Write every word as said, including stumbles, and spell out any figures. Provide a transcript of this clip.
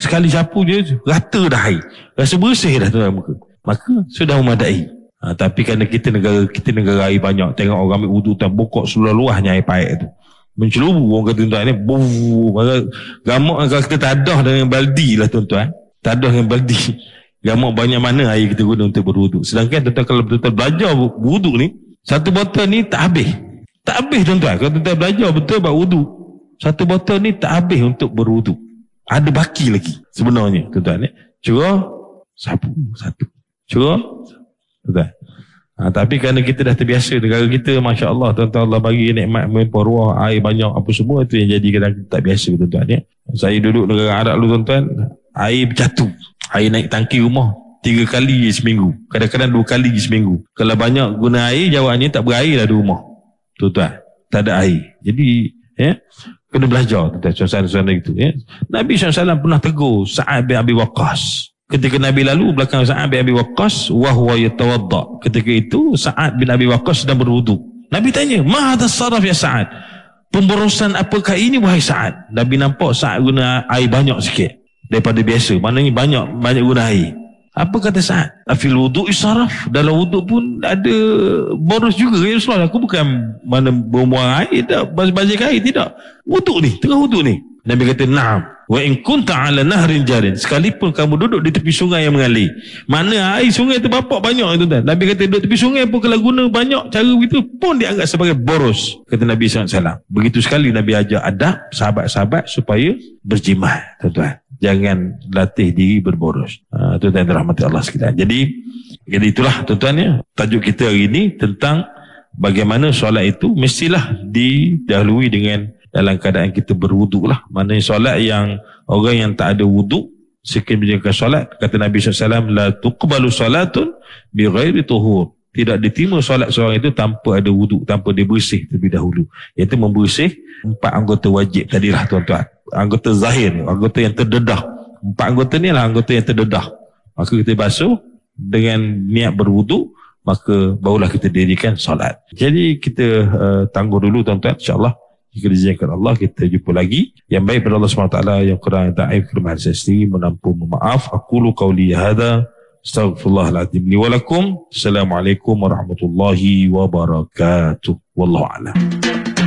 sekali sapu je rata dah air, rasa bersih dah tuan muka, maka sudah memadai. Ha, tapi kerana kita negara kita negara air banyak, tengok orang ambil wudu tak bokok seluar luahnya air paik tu mencelubu, orang kata tuan ni buu, maka gamak kalau kita tadah dengan baldi lah tuan-tuan, tadah dengan baldi, gamak banyak mana air kita guna untuk berwudu. Sedangkan tuan-tuan kalau betul-betul belajar wudu ni, satu botol ni tak habis, tak habis tuan-tuan. Kalau tuan-tuan belajar betul buat wudu, satu botol ni tak habis untuk berwudu, ada baki lagi sebenarnya tuan-tuan ni. Curah sapu satu, curah tuan. Ha, tapi kerana kita dah terbiasa negara kita, Masya Allah tuan-tuan, Allah bagi nikmat melimpah ruah, air banyak apa semua, itu yang jadi kadang kita tak biasa tuan-tuan ya. Saya duduk negara Arab dulu tuan-tuan, air bercatu, air naik tangki rumah tiga kali seminggu, kadang-kadang dua kali seminggu. Kalau banyak guna air, jawabnya tak berair lah di rumah tuan-tuan, tak ada air. Jadi ya, kena belajar tuan-tuan suasana-suasana itu ya. Nabi sallallahu alaihi wasallam pernah tegur Sa'ad bin Abi Waqqas. Ketika Nabi lalu belakang Sa'ad bin Abi Waqqas, wa huwa yatawadda. Ketika itu Sa'ad bin Abi Waqqas sedang berwudu. Nabi tanya, "Ma hadha saraf ya Sa'ad?" Pemborosan apakah ini wahai Sa'ad? Nabi nampak Sa'ad guna air banyak sikit daripada biasa. Maknanya banyak banyak guna air. Apa kata Sa'ad? Afil wudu'i saraf. Dalam wudu pun ada boros juga ya Rasulullah. Aku bukan mana berbuang air, tak baju air, tidak. Wudu ni, tengah wudu ni. Nabi kata, "Na'am. Wa in kunta 'ala nahrin jarin." Sekalipun kamu duduk di tepi sungai yang mengalir. Mana air sungai tu bapak banyak tuan-tuan. Nabi kata duduk tepi sungai pun kalau guna banyak cara begitu pun dianggap sebagai boros. Kata Nabi sallallahu alaihi wasallam. Begitu sekali Nabi ajar adab sahabat-sahabat supaya berjimat tuan-tuan. Jangan latih diri berboros. Ha, tuan-tuan dirahmati Allah sekalian. Jadi, jadi itulah tuan-tuan ya. Tajuk kita hari ini tentang bagaimana solat itu mestilah didahului dengan dalam keadaan kita berwuduk lah. Maknanya solat yang orang yang tak ada wuduk sekian menjalankan solat, kata Nabi sallallahu alaihi wasallam, la tuqbalu salatun bi ghairi tuhur. Tidak diterima solat seorang itu tanpa ada wuduk, tanpa dia bersih terlebih dahulu, iaitu membersih empat anggota wajib tadilah tuan-tuan. Anggota zahir, anggota yang terdedah. Empat anggota ni lah anggota yang terdedah. Maka kita basuh dengan niat berwuduk, maka barulah kita dirikan solat. Jadi kita uh, tangguh dulu tuan-tuan, insya-Allah. Jika diizinkan Allah, kita jumpa lagi. Yang baik pada Allah subhanahu wa taala, yang kurang yang taif kelemahan saya sendiri, menampung memaaf. Aqulu qawli hadza astaghfirullahaladzim li wa lakum. Assalamualaikum warahmatullahi wabarakatuh. Wallahu a'lam.